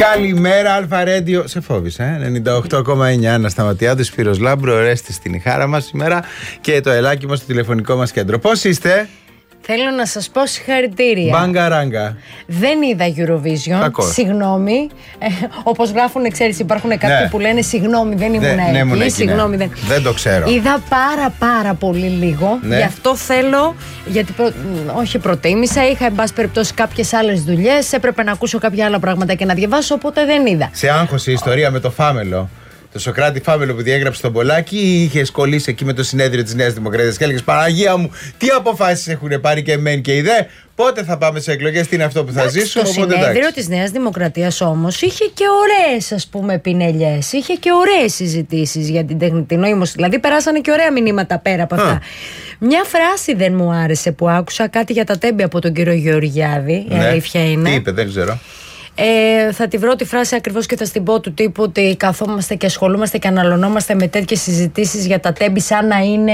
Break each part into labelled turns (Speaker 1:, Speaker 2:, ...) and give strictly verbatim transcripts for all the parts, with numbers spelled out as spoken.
Speaker 1: Καλημέρα, Αλφα Ρέντιο. Σε φόβησα, ε? ενενήντα οκτώ κόμμα εννιά. Ανασταματιάδου, Σπύρος Λάμπρο, Ορέστης στην η χάρα μας σήμερα και το ελάκι μας στο τηλεφωνικό μας κέντρο. Πώς είστε?
Speaker 2: Θέλω να σας πω συγχαρητήρια.
Speaker 1: Μπαγκαράγκα.
Speaker 2: Δεν είδα Eurovision.
Speaker 1: Κακός.
Speaker 2: Συγγνώμη. Ε, όπως γράφουν, ξέρεις, υπάρχουν κάποιοι ναι. που λένε συγγνώμη, δεν ήμουν
Speaker 1: ναι,
Speaker 2: εκεί.
Speaker 1: Ναι, ήμουν εκεί
Speaker 2: συγγνώμη,
Speaker 1: ναι.
Speaker 2: δεν...
Speaker 1: δεν το ξέρω.
Speaker 2: Είδα πάρα πάρα πολύ λίγο. Ναι. Γι' αυτό θέλω. Γιατί προ... όχι προτίμησα. Είχα, εν πάση περιπτώσει, κάποιες άλλες δουλειές. Έπρεπε να ακούσω κάποια άλλα πράγματα και να διαβάσω. Οπότε δεν είδα.
Speaker 1: Σε άγχωσε η ιστορία με το Φάμελο. Το Σοκράτη Φάμελο που διέγραψε τον Πολάκη, ή είχε κολλήσει εκεί με το συνέδριο της Νέας Δημοκρατίας και έλεγε Παναγία μου, τι αποφάσεις έχουν πάρει και μεν και η δε. Πότε θα πάμε σε εκλογές, τι είναι αυτό που θα εντάξει, ζήσουμε.
Speaker 2: Το συνέδριο της Νέας Δημοκρατίας όμως είχε και ωραίες, ας πούμε, πινελιές. Είχε και ωραίες συζητήσεις για την τεχνητή νοήμωση. Δηλαδή, περάσανε και ωραία μηνύματα πέρα από αυτά. Α. Μια φράση δεν μου άρεσε που άκουσα, κάτι για τα τέμπη από τον κύριο Γεωργιάδη. Η ναι. αλήθεια είναι.
Speaker 1: Τι είπε, δεν ξέρω.
Speaker 2: Ε, θα τη βρω τη φράση ακριβώς και θα στην πω του τύπου ότι καθόμαστε και ασχολούμαστε και αναλωνόμαστε με τέτοιες συζητήσεις για τα τέμπη σαν να είναι,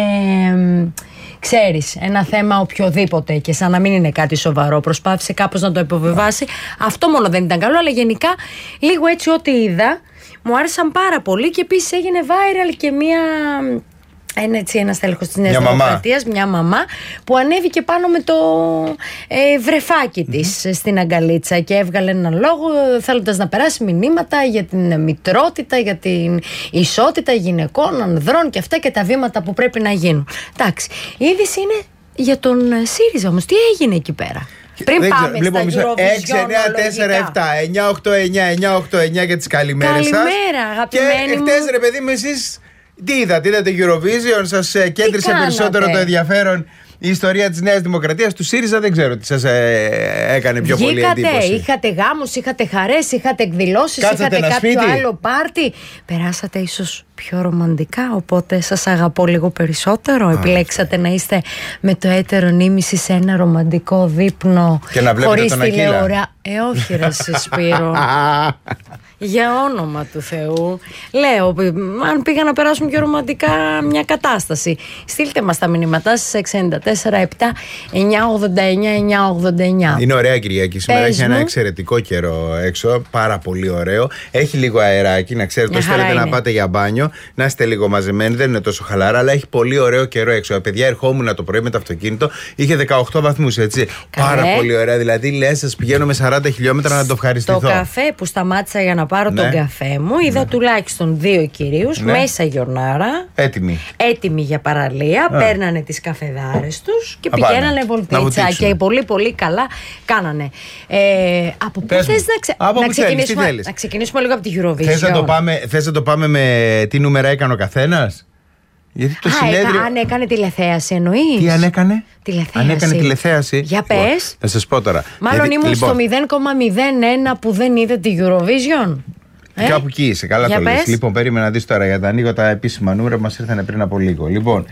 Speaker 2: ξέρεις, ένα θέμα οποιοδήποτε και σαν να μην είναι κάτι σοβαρό. Προσπάθησε κάπως να το υποβεβάσει. Αυτό μόνο δεν ήταν καλό, αλλά γενικά λίγο έτσι ό,τι είδα μου άρεσαν πάρα πολύ και επίσης έγινε viral και μία... Ένα, έτσι, ένας τέλεχος της Νέας Δημοκρατίας, μια μαμά που ανέβηκε πάνω με το ε, βρεφάκι της mm-hmm. στην αγκαλίτσα και έβγαλε έναν λόγο θέλοντας να περάσει μηνύματα για την μητρότητα, για την ισότητα γυναικών, ανδρών και αυτά και τα βήματα που πρέπει να γίνουν. Εντάξει, η είδηση είναι για τον ΣΥΡΙΖΑ όμως. Τι έγινε εκεί πέρα? Πριν δεν πάμε λοιπόν, στα Eurovision,
Speaker 1: έξι εννιά τέσσερα επτά εννιά οκτώ εννιά εννιά οκτώ εννιά για τις καλημέρες σας.
Speaker 2: Καλημέρα, αγαπημένοι
Speaker 1: και
Speaker 2: μου.
Speaker 1: Και χτες ρε παιδί μου εσείς τι είδατε, είδατε Eurovision, σας ε, κέντρισε περισσότερο το ενδιαφέρον η ιστορία της Νέας Δημοκρατίας, του ΣΥΡΙΖΑ δεν ξέρω τι σας ε, έκανε πιο
Speaker 2: Βγήκατε,
Speaker 1: πολύ εντύπωση.
Speaker 2: Είχατε γάμους, είχατε χαρές, είχατε εκδηλώσεις,
Speaker 1: κάτσατε
Speaker 2: είχατε κάποιο
Speaker 1: σπίτι.
Speaker 2: άλλο πάρτι. Περάσατε ίσως πιο ρομαντικά, οπότε σας αγαπώ λίγο περισσότερο. Α, επιλέξατε να είστε με το έτερο νήμιση σε ένα ρομαντικό δείπνο
Speaker 1: και να βλέπετε τον Ακύλα.
Speaker 2: Ε, όχι ρε Σπύρο. Για όνομα του Θεού. Λέω, αν πήγα να περάσουμε πιο ρομαντικά μια κατάσταση. Στείλτε μας τα μηνύματά σας έξι εννιά τέσσερα επτά εννιά ογδόντα εννιά εννιά ογδόντα εννιά.
Speaker 1: Είναι ωραία Κυριακή. Σήμερα έχει ένα εξαιρετικό καιρό έξω. Πάρα πολύ ωραίο. Έχει λίγο αεράκι. Να ξέρετε, όσοι θέλετε να πάτε για μπάνιο, να είστε λίγο μαζεμένοι. Δεν είναι τόσο χαλαρά, αλλά έχει πολύ ωραίο καιρό έξω. Παιδιά, ερχόμουν το πρωί με το αυτοκίνητο. Είχε δεκαοκτώ βαθμούς, έτσι. Καλέ. Πάρα πολύ ωραία. Δηλαδή, λες, σας πηγαίνω με σαράντα χιλιόμετρα να το ευχαριστηθώ.
Speaker 2: Το καφέ που σταμάτησα για να πάρω ναι. τον καφέ μου, είδα ναι. τουλάχιστον δύο κυρίους ναι. μέσα γιορνάρα.
Speaker 1: Έτοιμοι.
Speaker 2: Έτοιμοι για παραλία. Α. Παίρνανε τις καφεδάρες τους και
Speaker 1: Α,
Speaker 2: πηγαίνανε βολτίτσα. Και πολύ πολύ καλά κάνανε. Ε, από πού θες να, ξε...
Speaker 1: από
Speaker 2: να,
Speaker 1: που
Speaker 2: ξεκινήσουμε,
Speaker 1: θέλεις,
Speaker 2: να ξεκινήσουμε λίγο από τη Eurovision.
Speaker 1: Θες να το πάμε, θες να το πάμε με τι νούμερα έκανε ο καθένας? Γιατί το
Speaker 2: Α,
Speaker 1: συνέδριο...
Speaker 2: αν έκανε τηλεθέαση εννοείς?
Speaker 1: Τι αν έκανε?
Speaker 2: Τηλεθέαση.
Speaker 1: Αν έκανε τηλεθέαση.
Speaker 2: Για πες.
Speaker 1: Λοιπόν, θα σας πω τώρα.
Speaker 2: Μάλλον γιατί, ήμουν λοιπόν, στο μηδέν κόμμα μηδέν ένα που δεν είδε τη Eurovision. Ε?
Speaker 1: Κάπου εκεί είσαι, καλά
Speaker 2: για
Speaker 1: το
Speaker 2: πες.
Speaker 1: λες. Λοιπόν, περίμενα να δεις τώρα, γιατί ανοίγω τα επίσημα νούμερα που μας ήρθαν πριν από λίγο. Λοιπόν,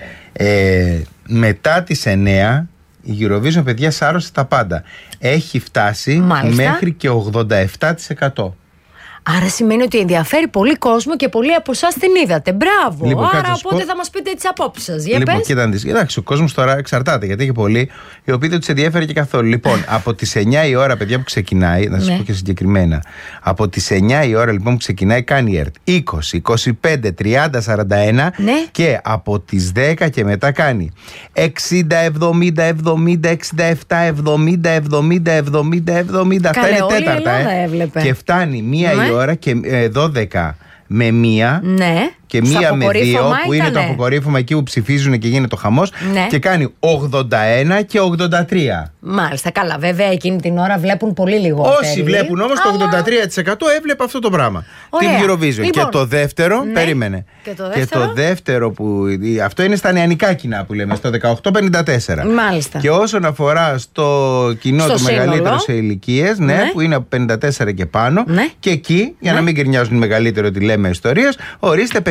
Speaker 1: ε, μετά τις εννιά η Eurovision, παιδιά, σάρωσε τα πάντα. Έχει φτάσει
Speaker 2: Μάλιστα.
Speaker 1: μέχρι και ογδόντα επτά τοις εκατό.
Speaker 2: Άρα σημαίνει ότι ενδιαφέρει πολύ κόσμο και πολλοί από εσάς την είδατε. Μπράβο!
Speaker 1: Λοιπόν,
Speaker 2: άρα οπότε θα μας πείτε τις απόψεις σας. Για
Speaker 1: λοιπόν,
Speaker 2: πες.
Speaker 1: κοίτατε, εντάξει, ο κόσμος τώρα εξαρτάται γιατί έχει πολλοί οι οποίοι δεν τους ενδιαφέρει και καθόλου. Λοιπόν, από τις εννιά η ώρα, παιδιά, που ξεκινάει, να σας ναι. πω και συγκεκριμένα. Από τις εννιά η ώρα λοιπόν που ξεκινάει, κάνει ΕΡΤ είκοσι, είκοσι πέντε, τριάντα, σαράντα ένα
Speaker 2: ναι.
Speaker 1: και από τις δέκα και μετά κάνει εξήντα, εβδομήντα, εβδομήντα, εξήντα επτά, εβδομήντα, εβδομήντα, εβδομήντα, εβδομήντα. Αυτά είναι τέταρτα. Ε. Και φτάνει μία ναι. η ώρα και ε, δώδεκα με μία.
Speaker 2: Ναι.
Speaker 1: Και μία με δύο που είναι το αποκορύφωμα εκεί που ψηφίζουν και γίνεται ο χαμός
Speaker 2: ναι.
Speaker 1: και κάνει ογδόντα ένα και ογδόντα τρία.
Speaker 2: Μάλιστα, καλά, βέβαια εκείνη την ώρα βλέπουν πολύ λιγότερο.
Speaker 1: Όσοι βλέπουν όμως το ογδόντα τρία τοις εκατό έβλεπε αυτό το πράγμα. Ωραία. Την Eurovision. Λοιπόν, και το δεύτερο, ναι. περίμενε.
Speaker 2: Και το δεύτερο.
Speaker 1: Και το δεύτερο που. Αυτό είναι στα νεανικά κοινά που λέμε, στο δεκαοκτώ πενήντα τέσσερα.
Speaker 2: Μάλιστα.
Speaker 1: Και όσον αφορά στο κοινό
Speaker 2: στο
Speaker 1: το
Speaker 2: σύνολο.
Speaker 1: μεγαλύτερο σε ηλικίες, ναι, ναι, που είναι από πενήντα τέσσερα και πάνω,
Speaker 2: ναι.
Speaker 1: και εκεί, για
Speaker 2: ναι.
Speaker 1: να μην γκρινιάζουν μεγαλύτερο ότι λέμε ιστορίες, ορίστε πενήντα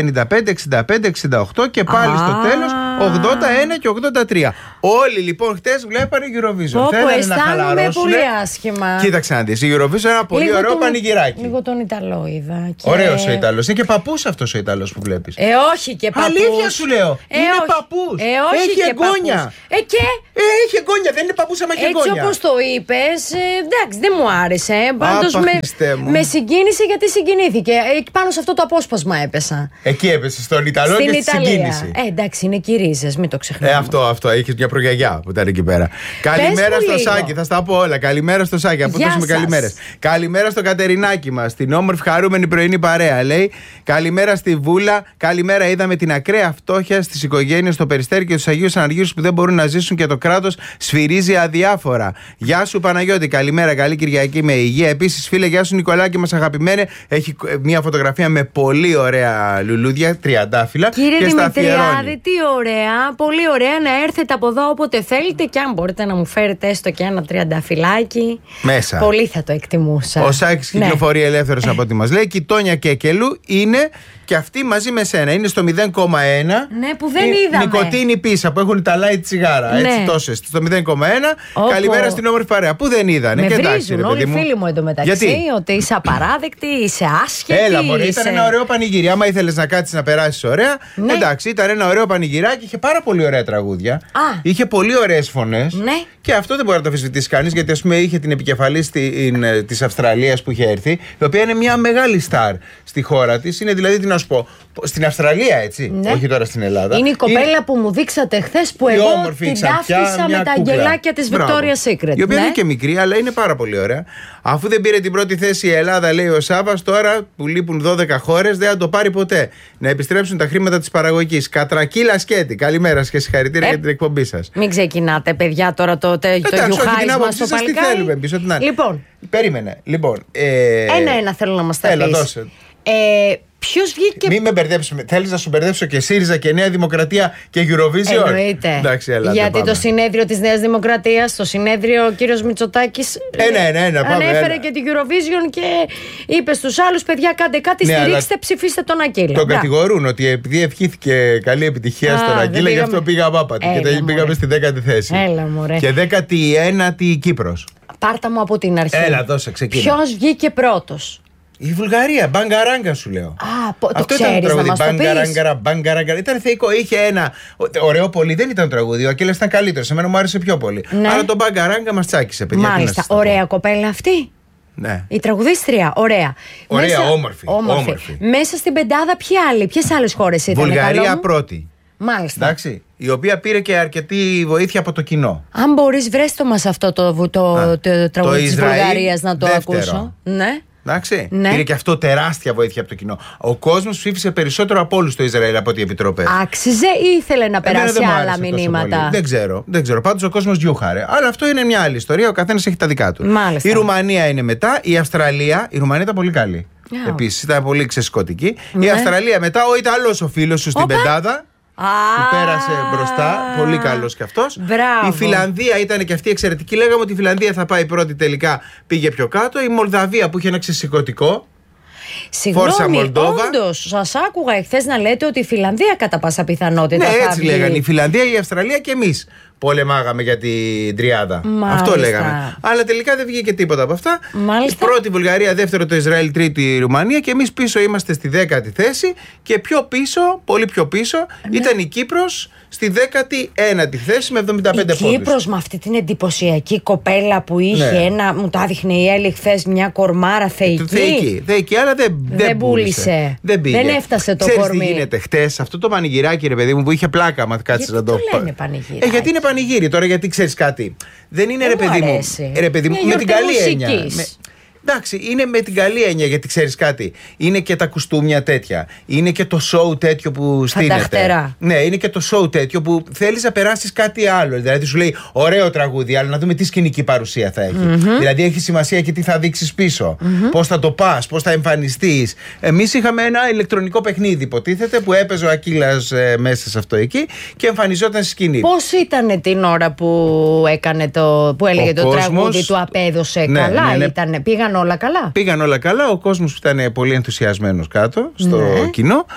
Speaker 1: ενενήντα πέντε, εξήντα πέντε, εξήντα οκτώ και πάλι ah. στο τέλος ογδόντα ένα και ογδόντα τρία. Όλοι λοιπόν χτες βλέπανε Eurovision.
Speaker 2: Πω, θέλανε να χαλαρώσουν. Πολύ άσχημα.
Speaker 1: Κοίταξε να δεις, η Eurovision είναι ένα πολύ λίγο ωραίο τον, πανηγυράκι.
Speaker 2: Λίγο τον Ιταλό είδα. Και...
Speaker 1: Ωραίος ο Ιταλός. Είναι και παππούς αυτός ο Ιταλός που βλέπεις.
Speaker 2: Ε, όχι και παππούς.
Speaker 1: Αλήθεια σου λέω.
Speaker 2: Ε,
Speaker 1: είναι
Speaker 2: όχι.
Speaker 1: παππούς.
Speaker 2: Ε, όχι
Speaker 1: έχει εγγόνια.
Speaker 2: Ε, και.
Speaker 1: Ε, έχει εγγόνια. Δεν είναι παππούς άμα έχει εγγόνια.
Speaker 2: Έτσι όπως το είπες, ε, εντάξει, δεν μου άρεσε. Πάντως με, με συγκίνησε γιατί συγκινήθηκε. Εκεί πάνω σε αυτό το απόσπασμα έπεσα.
Speaker 1: Εκεί έπεσε στον Ιταλό
Speaker 2: στην
Speaker 1: και
Speaker 2: Ιταλία.
Speaker 1: στη συγκίνηση.
Speaker 2: Ε, εντάξει, είναι κυρίζες, μην το ξεχνάμε.
Speaker 1: Ε, αυτό, αυτό. Έχει μια προγιαγιά που ήταν εκεί πέρα. Καλημέρα στο λίγο. Σάκη, θα στα πω όλα. Καλημέρα στο Σάκη, από δώσουμε καλημέρες. Καλημέρα στο Κατερινάκι μας, την όμορφη χαρούμενη πρωινή παρέα. Λέει καλημέρα στη Βούλα. Καλημέρα, είδαμε την ακραία φτώχεια στις οικογένειες στο Περιστέρι και τους Αγίους Αναργύρους που δεν μπορούν να ζήσουν και το κράτος σφυρίζει αδιάφορα. Γεια σου Παναγιώτη, καλημέρα, καλή Κυριακή με υγεία. Επίσης, φίλε, γεια σου Νικολάκη μας αγαπημένε. Έχει μια φωτογραφία με πολύ ωραία λουλούδια, τριαντάφυλλα.
Speaker 2: Κύριε Δημητριάδη, τι ωραία, πολύ ωραία να έρθετε από εδώ όποτε θέλετε και αν μπορείτε να μου φέρετε έστω και ένα τριανταφυλάκι.
Speaker 1: Μέσα.
Speaker 2: Πολύ θα το εκτιμούσα.
Speaker 1: Ο Σάκης ναι. κυκλοφορεί ελεύθερος από ό,τι μας λέει. Και η Τόνια Κεκελού είναι και αυτή μαζί με σένα. Είναι στο μηδέν κόμμα ένα.
Speaker 2: Ναι, που δεν είδαμε.
Speaker 1: Νικοτίνη πίσα που έχουν τα light τσιγάρα. Ναι. Έτσι τόσες. Στο μηδέν κόμμα ένα. Όπου... Καλημέρα στην όμορφη παρέα. Που δεν είδανε.
Speaker 2: Με
Speaker 1: και
Speaker 2: βρίζουν
Speaker 1: εντάξει,
Speaker 2: όλοι οι φίλοι μου εντωμεταξύ. Γιατί? Ότι είσαι απαράδεκτη, είσαι άσχετη.
Speaker 1: Έλα, μωρέ,
Speaker 2: είσαι...
Speaker 1: ήταν ένα ωραίο πανηγύρι. Άμα ήθελες να κάτσεις να περάσεις ωραία. Ναι. Εντάξει, ήταν ένα ωραίο πανηγυράκι. Είχε πάρα πολύ ωραία τραγούδια. Α. Είχε πολύ ωραίες φωνές.
Speaker 2: Ναι.
Speaker 1: Και αυτό δεν μπορεί να το αμφισβητήσει κανείς, γιατί ας πούμε είχε την επικεφαλής της Αυστραλίας που είχε έρθει, η οποία είναι μια μεγάλη στάρ στη χώρα της. Είναι δηλαδή, τι να σου πω, στην Αυστραλία, έτσι. Ναι. Όχι τώρα στην Ελλάδα.
Speaker 2: Είναι η κοπέλα είναι... που μου δείξατε χθες που εγώ την ταύτισα με τα αγγελάκια της Victoria's Secret.
Speaker 1: Η οποία
Speaker 2: ναι.
Speaker 1: είναι και μικρή, αλλά είναι πάρα πολύ ωραία. Αφού δεν πήρε την πρώτη θέση η Ελλάδα, λέει ο Σάββας, τώρα που λείπουν δώδεκα χώρες δεν θα το πάρει ποτέ. Να επιστρέψουν τα χρήματα της παραγωγής. Κατρακύλα σκέτη. Καλημέρα και συγχαρητήρια ε, για την εκπομπή σας.
Speaker 2: Μην ξεκινάτε, παιδιά, τώρα το, το, το γιουχάρισμα στο παλικάρι.
Speaker 1: Τι θέλουμε εμείς, ό,τι να...
Speaker 2: Λοιπόν.
Speaker 1: Περίμενε. Λοιπόν, ε...
Speaker 2: Ένα-ένα θέλω να μας τα
Speaker 1: Έλα,
Speaker 2: πεις.
Speaker 1: δώσε.
Speaker 2: Ε, Ποιος βγήκε.
Speaker 1: Μην με μπερδέψουμε. Θέλεις να σου μπερδέψω και ΣΥΡΙΖΑ και Νέα Δημοκρατία και Eurovision?
Speaker 2: Εννοείται.
Speaker 1: Εντάξει, έλα,
Speaker 2: γιατί το συνέδριο της Νέας Δημοκρατίας, το συνέδριο ο κύριος Μητσοτάκης
Speaker 1: ένα, ένα, ένα, πάμε,
Speaker 2: ανέφερε
Speaker 1: ένα.
Speaker 2: και την Eurovision και είπε στους άλλους: παιδιά, κάντε κάτι, ναι, στηρίξτε, αλλά... ψηφίστε τον Ακύλα.
Speaker 1: Τον κατηγορούν ότι επειδή ευχήθηκε καλή επιτυχία Α, στον Ακύλα, γι' αυτό πήγα άπατη. Και τα πήγαμε στη δέκατη θέση.
Speaker 2: Έλα, μωρέ.
Speaker 1: Και δέκατη ένατη Κύπρος.
Speaker 2: Πάρτα μου από την αρχή.
Speaker 1: Έλα, δώσε, ξεκίνα.
Speaker 2: Ποιος βγήκε πρώτος?
Speaker 1: Η Βουλγαρία, μπαγκαράγκα σου λέω.
Speaker 2: Α, πο, το ξέρεις να μας το πεις.
Speaker 1: Μπαγκαράγκα, ήταν θεϊκό. Είχε ένα ωραίο πολύ, δεν ήταν τραγούδι. Ο Ακύλας ήταν καλύτερος. Εμένα μου άρεσε πιο πολύ. Ναι. Αλλά το μπαγκαράγκα μας τσάκισε, παιδιά.
Speaker 2: Μάλιστα. Ωραία κοπέλα αυτή.
Speaker 1: Ναι.
Speaker 2: Η τραγουδίστρια, ωραία.
Speaker 1: Ωραία,
Speaker 2: Μέσα...
Speaker 1: όμορφη, όμορφη. όμορφη.
Speaker 2: Μέσα στην πεντάδα, ποιοι άλλοι, ποιες άλλες χώρες ήταν?
Speaker 1: Βουλγαρία πρώτη.
Speaker 2: Μάλιστα.
Speaker 1: Εντάξει, η οποία πήρε και αρκετή βοήθεια από το κοινό.
Speaker 2: Αν μπορείς, βρες το μας αυτό το, το, το, το τραγούδι της Βουλγαρίας να το δεύτερο. ακούσω. Ναι.
Speaker 1: Εντάξει.
Speaker 2: Ναι.
Speaker 1: Πήρε και αυτό τεράστια βοήθεια από το κοινό. Ο κόσμος ψήφισε περισσότερο από όλους στο Ισραήλ από ό,τι επιτροπές.
Speaker 2: Άξιζε ή ήθελε να περάσει άλλα μηνύματα?
Speaker 1: Δεν ξέρω. Δεν ξέρω. Πάντως ο κόσμος γιούχαρε. Αλλά αυτό είναι μια άλλη ιστορία. Ο καθένας έχει τα δικά του.
Speaker 2: Μάλιστα.
Speaker 1: Η Ρουμανία είναι μετά. Η Αυστραλία. Η Ρουμανία ήταν πολύ καλή. Yeah. Επίσης ήταν πολύ ξεσκωτική. Ναι. Η Αυστραλία μετά. Ο Ιταλός ο φίλος σου στην Οπα. πεντάδα.
Speaker 2: Ah,
Speaker 1: που πέρασε μπροστά, πολύ καλός κι αυτός.
Speaker 2: Μπράβο.
Speaker 1: Η Φιλανδία ήταν και αυτή εξαιρετική. Λέγαμε ότι η Φιλανδία θα πάει πρώτη, τελικά πήγε πιο κάτω. Η Μολδαβία που είχε ένα ξεσηκωτικό.
Speaker 2: Συγγνώμη, όντως, σας άκουγα εχθές να λέτε ότι η Φιλανδία κατά πάσα πιθανότητα
Speaker 1: ναι,
Speaker 2: θα
Speaker 1: έτσι
Speaker 2: βγει.
Speaker 1: λέγανε. Η Φιλανδία, η Αυστραλία και εμείς πολεμάγαμε για την τριάδα.
Speaker 2: Μάλιστα.
Speaker 1: Αυτό λέγαμε. Αλλά τελικά δεν βγήκε τίποτα από αυτά.
Speaker 2: Μάλιστα.
Speaker 1: Πρώτη Βουλγαρία, δεύτερο το Ισραήλ, τρίτη η Ρουμανία και εμείς πίσω είμαστε στη δέκατη θέση. Και πιο πίσω, πολύ πιο πίσω, ναι. ήταν η Κύπρος στη δέκατη ένατη θέση με εβδομήντα πέντε πόντους.
Speaker 2: Η Κύπρος με αυτή την εντυπωσιακή κοπέλα που είχε ναι. ένα, μου το άδειχνε η Έλλη χθες, μια κορμάρα θεϊκή.
Speaker 1: Θεϊκή, θεϊκή, αλλά δεν, δεν,
Speaker 2: δεν πούλησε.
Speaker 1: Δεν,
Speaker 2: δεν έφτασε το
Speaker 1: Ξέρεις
Speaker 2: κορμί.
Speaker 1: Τι γίνεται χτες, αυτό το πανηγυράκι, ρε παιδί μου, που είχε πλάκα, μα κάτσεις να το.
Speaker 2: Γιατί το λένε πανηγυράκι?
Speaker 1: Ε, γιατί είναι πανηγύρι τώρα, γιατί ξέρεις κάτι. Δεν είναι,
Speaker 2: δεν
Speaker 1: ρε παιδί μου, ρε παιδί μου με την καλή έννοια. Με... Εντάξει, είναι με την καλή έννοια, γιατί ξέρεις κάτι. Είναι και τα κουστούμια τέτοια. Είναι και το show τέτοιο που στείνεται. Ναι, είναι και το show τέτοιο που θέλεις να περάσεις κάτι άλλο. Δηλαδή σου λέει ωραίο τραγούδι, αλλά να δούμε τι σκηνική παρουσία θα έχει. Mm-hmm. Δηλαδή έχει σημασία και τι θα δείξεις πίσω. Mm-hmm. Πώς θα το πας, πώς θα εμφανιστείς. Εμείς είχαμε ένα ηλεκτρονικό παιχνίδι, υποτίθεται, που έπαιζε ο Ακύλας ε, μέσα σε αυτό εκεί και εμφανιζόταν στη σκηνή.
Speaker 2: Πώς ήταν την ώρα που έκανε το. Που έλεγε ο το κόσμος, τραγούδι του απέδωσε ναι, καλά, ναι, ναι. Ήτανε, πήγαν όλα καλά.
Speaker 1: Πήγαν όλα καλά. Ο κόσμος ήταν πολύ ενθουσιασμένος κάτω στο ναι. κοινό.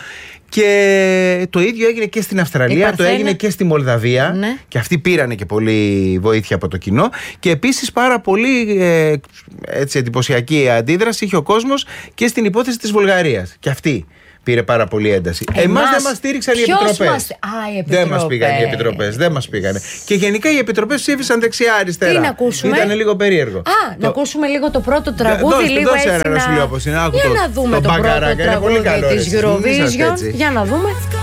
Speaker 1: Και το ίδιο έγινε και στην Αυστραλία, το έγινε και στη Μολδαβία.
Speaker 2: Ναι.
Speaker 1: Και αυτοί πήρανε και πολύ βοήθεια από το κοινό. Και επίσης πάρα πολύ ε, έτσι, εντυπωσιακή αντίδραση είχε ο κόσμος και στην υπόθεση της Βουλγαρίας. Και αυτή πήρε πάρα πολύ ένταση. Εμάς δεν μας στήριξαν οι επιτροπές.
Speaker 2: Μας... Α, οι επιτροπές.
Speaker 1: Δεν μας πήγαν οι επιτροπές. Δεν μας πήγανε. Και γενικά οι επιτροπές ψήφισαν δεξιά-αριστερά.
Speaker 2: Τι να ακούσουμε.
Speaker 1: Ήταν λίγο περίεργο.
Speaker 2: Α,
Speaker 1: το...
Speaker 2: να ακούσουμε λίγο το πρώτο τραγούδι.
Speaker 1: Δώσε,
Speaker 2: λίγο
Speaker 1: δώσε
Speaker 2: έτσι
Speaker 1: ένα
Speaker 2: να...
Speaker 1: να σου λέω πώς είναι. Άκου
Speaker 2: Για
Speaker 1: το,
Speaker 2: να δούμε
Speaker 1: το,
Speaker 2: το, το πρώτο τραγούδι της Eurovision. Για να δούμε.